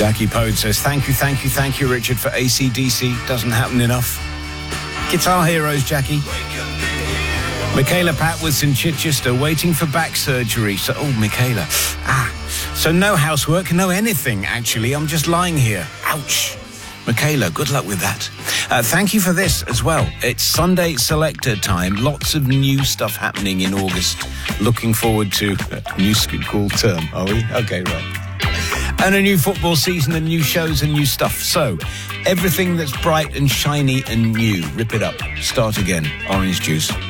Jackie Pode says, thank you, Richard, for AC/DC. Doesn't happen enough. Guitar heroes, Jackie. Michaela Patworth's in Chichester, waiting for back surgery. So, Michaela. So no housework, no anything, actually. I'm just lying here. Ouch. Michaela, good luck with that. Thank you for this as well. It's Sunday Selector time. Lots of new stuff happening in August. Looking forward to a new school term, are we? Okay, right. And a new football season and new shows and new stuff. So, everything that's bright and shiny and new, rip it up. Start again. Orange Juice.